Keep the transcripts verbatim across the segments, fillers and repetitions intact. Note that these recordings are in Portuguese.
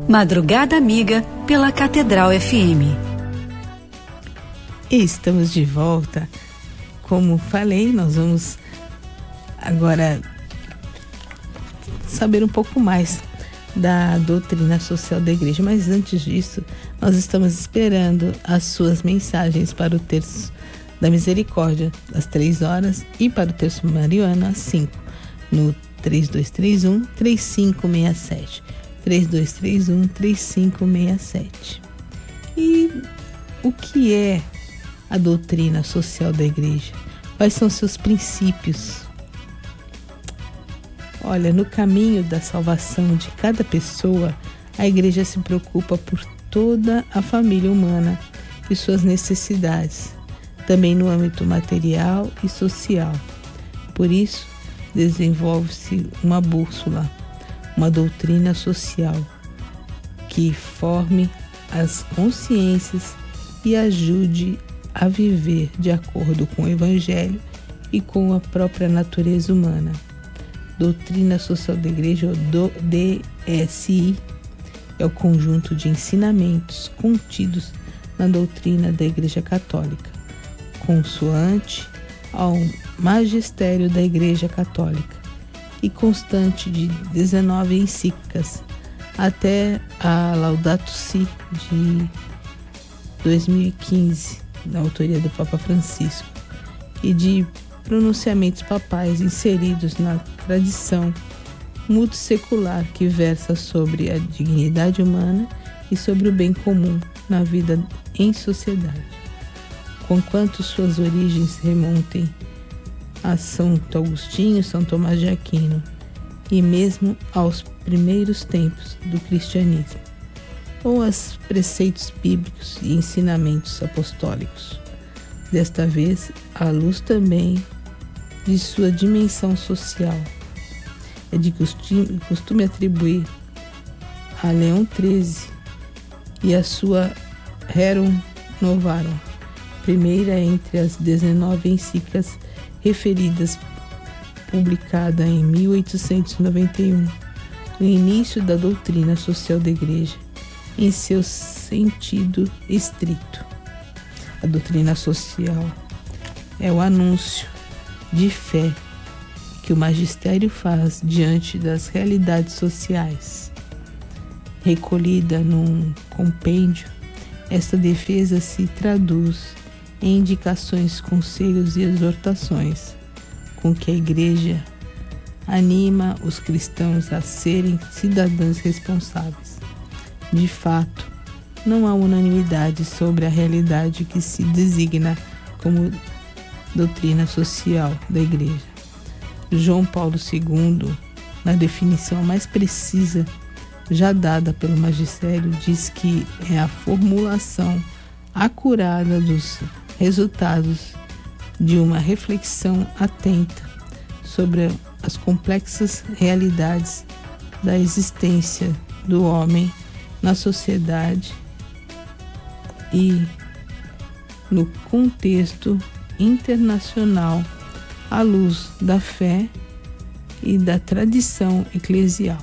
Madrugada Amiga pela Catedral F M. E estamos de volta. Como falei, nós vamos agora saber um pouco mais da doutrina social da igreja. Mas antes disso, nós estamos esperando as suas mensagens para o terço da misericórdia às três horas e para o terço mariano às cinco, no três dois três um, três cinco seis sete. três dois três um, três cinco seis sete. E o que é a doutrina social da igreja? Quais são seus princípios? Olha, no caminho da salvação de cada pessoa, a igreja se preocupa por toda a família humana e suas necessidades, também no âmbito material e social. Por isso, desenvolve-se uma bússola, uma doutrina social que forme as consciências e ajude a viver de acordo com o Evangelho e com a própria natureza humana. Doutrina Social da Igreja, ou D S I, é o conjunto de ensinamentos contidos na doutrina da Igreja Católica, consoante ao magistério da Igreja Católica, e constante de dezenove encíclicas, até a Laudato Si de dois mil e quinze, da autoria do Papa Francisco, e de pronunciamentos papais inseridos na tradição multissecular que versa sobre a dignidade humana e sobre o bem comum na vida em sociedade. Conquanto suas origens remontem a Santo Agostinho, São Tomás de Aquino e mesmo aos primeiros tempos do cristianismo, ou aos preceitos bíblicos e ensinamentos apostólicos. Desta vez, à luz também de sua dimensão social. É de costume, costume atribuir a Leão treze e a sua Rerum Novarum, primeira entre as dezenove encíclicas referidas, publicada em mil oitocentos e noventa e um, no início da doutrina social da Igreja, em seu sentido estrito. A doutrina social é o anúncio de fé que o magistério faz diante das realidades sociais. Recolhida num compêndio, esta defesa se traduz em indicações, conselhos e exortações, com que a Igreja anima os cristãos a serem cidadãos responsáveis. De fato, não há unanimidade sobre a realidade que se designa como doutrina social da Igreja. João Paulo segundo, na definição mais precisa já dada pelo magistério, diz que é a formulação acurada dos resultados de uma reflexão atenta sobre as complexas realidades da existência do homem na sociedade e no contexto internacional, à luz da fé e da tradição eclesial.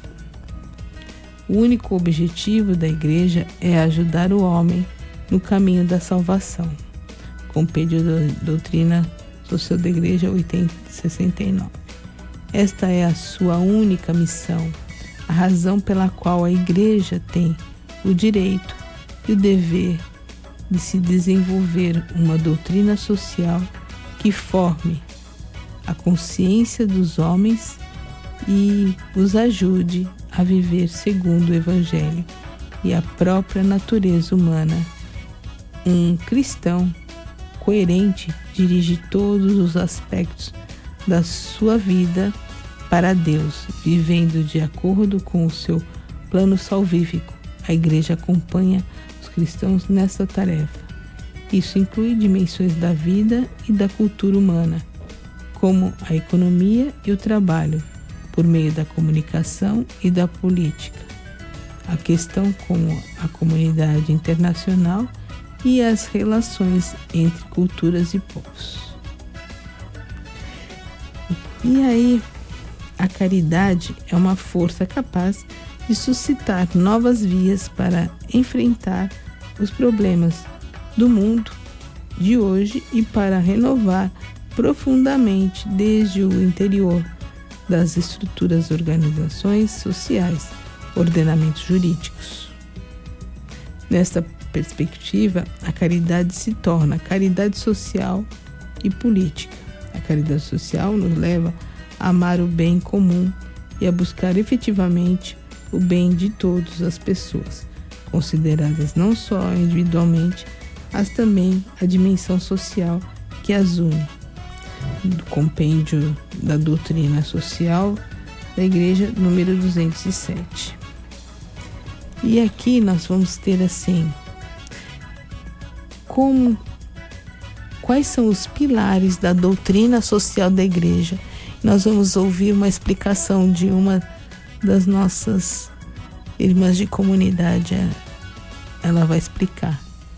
O único objetivo da Igreja é ajudar o homem no caminho da salvação. Compêndio da Doutrina Social da Igreja oitocentos e sessenta e nove. Esta é a sua única missão, a razão pela qual a Igreja tem o direito e o dever de se desenvolver uma doutrina social que forme a consciência dos homens e os ajude a viver segundo o Evangelho e a própria natureza humana. Um cristão coerente dirige todos os aspectos da sua vida para Deus, vivendo de acordo com o seu plano salvífico. A Igreja acompanha os cristãos nessa tarefa. Isso inclui dimensões da vida e da cultura humana, como a economia e o trabalho, por meio da comunicação e da política, a questão como a comunidade internacional e as relações entre culturas e povos. E aí, a caridade é uma força capaz de suscitar novas vias para enfrentar os problemas do mundo de hoje e para renovar profundamente desde o interior das estruturas, organizações sociais, ordenamentos jurídicos. Nesta perspectiva, a caridade se torna caridade social e política. A caridade social nos leva a amar o bem comum e a buscar efetivamente o bem de todas as pessoas, consideradas não só individualmente, mas também a dimensão social que as une. Do compêndio da doutrina social da Igreja, número duzentos e sete. E aqui nós vamos ter assim, como, quais são os pilares da doutrina social da Igreja. Nós vamos ouvir uma explicação de uma das nossas irmãs de comunidade. Ela vai explicar.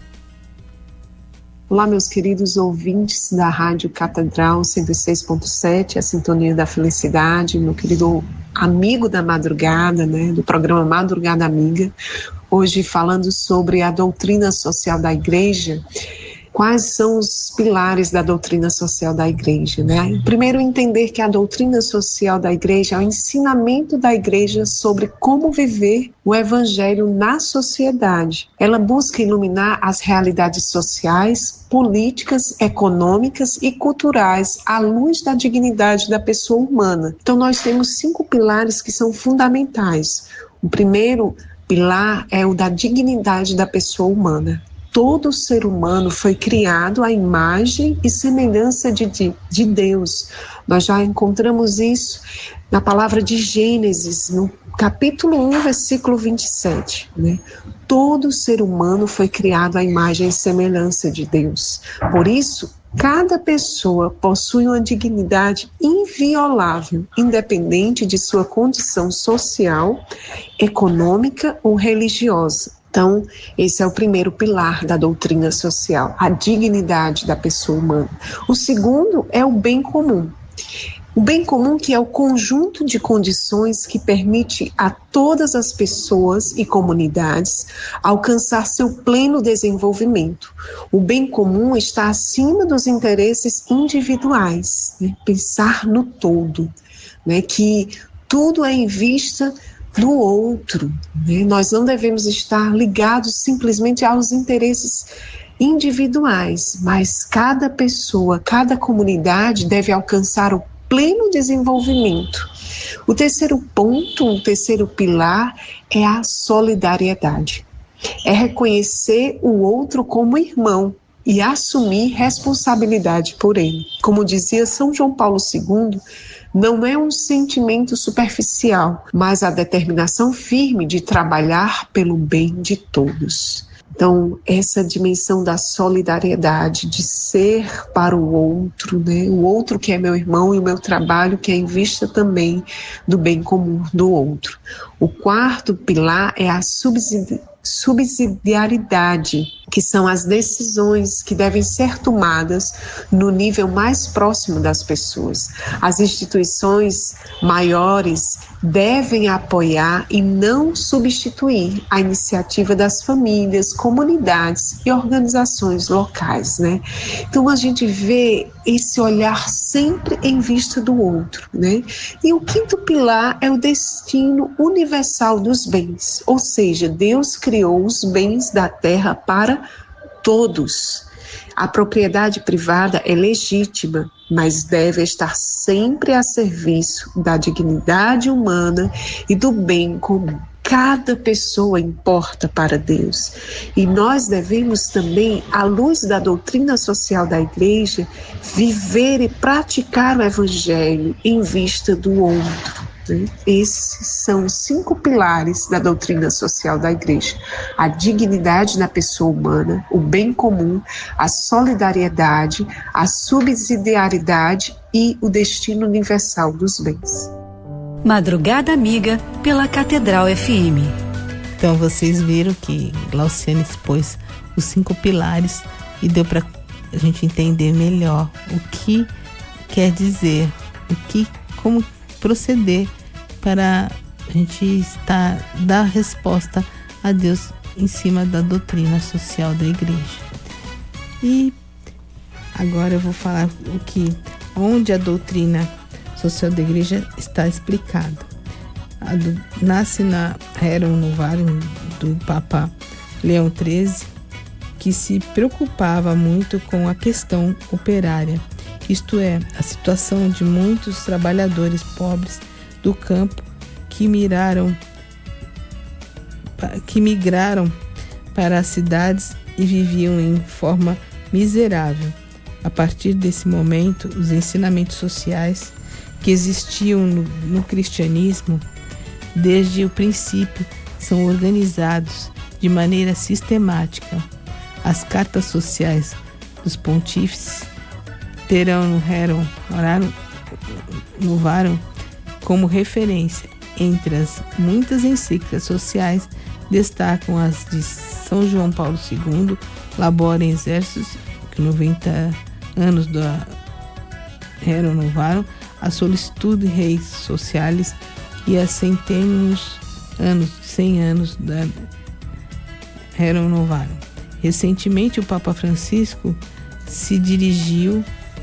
Olá, meus queridos ouvintes da Rádio Catedral cento e seis ponto sete, a Sintonia da Felicidade, meu querido amigo da madrugada, né, do programa Madrugada Amiga, hoje falando sobre a doutrina social da Igreja. Quais são os pilares da doutrina social da Igreja, né? Primeiro, entender que a doutrina social da Igreja é o ensinamento da Igreja sobre como viver o Evangelho na sociedade. Ela busca iluminar as realidades sociais, políticas, econômicas e culturais à luz da dignidade da pessoa humana. Então, nós temos cinco pilares que são fundamentais. O primeiro pilar é o da dignidade da pessoa humana. Todo ser humano foi criado à imagem e semelhança de, de, de Deus. Nós já encontramos isso na palavra de Gênesis, no capítulo um, versículo vinte e sete. Né? Todo ser humano foi criado à imagem e semelhança de Deus. Por isso, cada pessoa possui uma dignidade inviolável, independente de sua condição social, econômica ou religiosa. Então, esse é o primeiro pilar da doutrina social, a dignidade da pessoa humana. O segundo é o bem comum. O bem comum, que é o conjunto de condições que permite a todas as pessoas e comunidades alcançar seu pleno desenvolvimento. O bem comum está acima dos interesses individuais, né? Pensar no todo, né? Que tudo é em vista do outro, né? Nós não devemos estar ligados simplesmente aos interesses individuais, mas cada pessoa, cada comunidade deve alcançar o pleno desenvolvimento. O terceiro ponto, o terceiro pilar é a solidariedade. É reconhecer o outro como irmão e assumir responsabilidade por ele. Como dizia São João Paulo segundo, não é um sentimento superficial, mas a determinação firme de trabalhar pelo bem de todos. Então, essa dimensão da solidariedade, de ser para o outro, né? O outro que é meu irmão e o meu trabalho que é em vista também do bem comum do outro. O quarto pilar é a subsidi- subsidiariedade, que são as decisões que devem ser tomadas no nível mais próximo das pessoas. As instituições maiores devem apoiar e não substituir a iniciativa das famílias, comunidades e organizações locais, né? Então a gente vê esse olhar sempre em vista do outro, né? E o quinto pilar é o destino universal dos bens, ou seja, Deus criou os bens da terra para todos. A propriedade privada é legítima, mas deve estar sempre a serviço da dignidade humana e do bem comum. Cada pessoa importa para Deus. E nós devemos também, à luz da doutrina social da Igreja, viver e praticar o Evangelho em vista do outro. Esses são os cinco pilares da doutrina social da Igreja: a dignidade da pessoa humana, o bem comum, a solidariedade, a subsidiariedade e o destino universal dos bens. Madrugada Amiga pela Catedral F M. Então vocês viram que Glauciane expôs os cinco pilares e deu para a gente entender melhor o que quer dizer, o que, como proceder para a gente estar, dar resposta a Deus em cima da doutrina social da igreja. E agora eu vou falar o que, onde a doutrina social da igreja está explicada. A do, nasce na Rerum Novarum do Papa Leão treze, que se preocupava muito com a questão operária, isto é, a situação de muitos trabalhadores pobres do campo que miraram, que migraram para as cidades e viviam em forma miserável. A partir desse momento, os ensinamentos sociais que existiam no, no cristianismo desde o princípio são organizados de maneira sistemática. As cartas sociais dos pontífices terão no Rerum Novarum como referência. Entre as muitas encíclicas sociais, destacam as de São João Paulo segundo, Labora Exercitus, que noventa anos do Rerum Novarum, a Solicitude Reis Socialis e a centênios anos, cem anos da Rerum Novarum. Recentemente, o Papa Francisco se dirigiu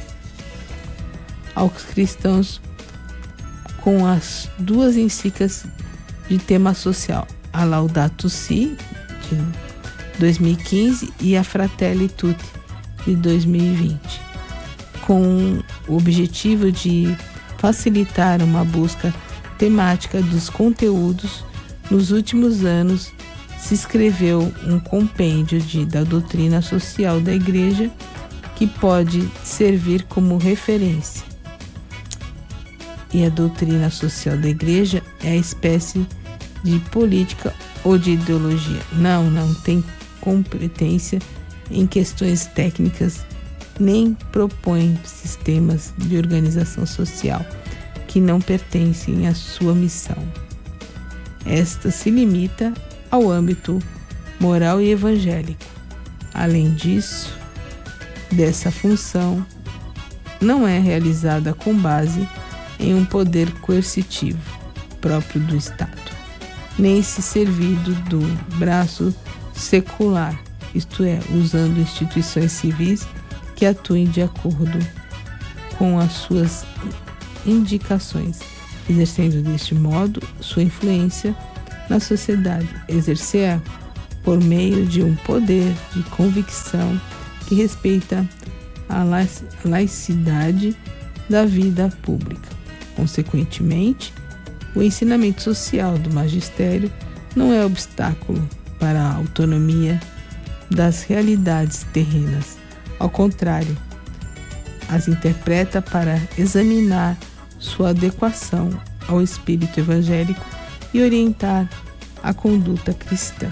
aos cristãos com as duas encíclicas de tema social, a Laudato Si, de dois mil e quinze, e a Fratelli Tutti, de dois mil e vinte, com o objetivo de facilitar uma busca temática dos conteúdos. Nos últimos anos, se escreveu um compêndio de, da doutrina social da Igreja que pode servir como referência. E a doutrina social da Igreja é a espécie de política ou de ideologia. Não, não tem competência em questões técnicas, nem propõe sistemas de organização social que não pertencem à sua missão. Esta se limita ao âmbito moral e evangélico. Além disso, dessa função não é realizada com base em um poder coercitivo próprio do Estado, nem se servido do braço secular, isto é, usando instituições civis que atuem de acordo com as suas indicações, exercendo deste modo sua influência na sociedade, exercer por meio de um poder de convicção que respeita a laicidade da vida pública. Consequentemente, o ensinamento social do magistério não é obstáculo para a autonomia das realidades terrenas. Ao contrário, as interpreta para examinar sua adequação ao espírito evangélico e orientar a conduta cristã.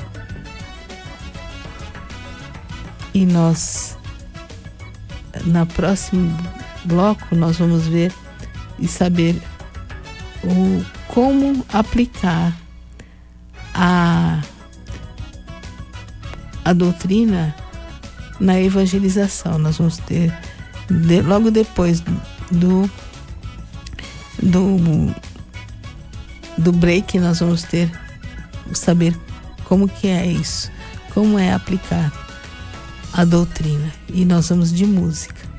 E nós, no próximo bloco, nós vamos ver e saber o, como aplicar a, a doutrina na evangelização. Nós vamos ter, de, logo depois do, do, do break, nós vamos ter, saber como que é isso, como é aplicar a doutrina. E nós vamos de música.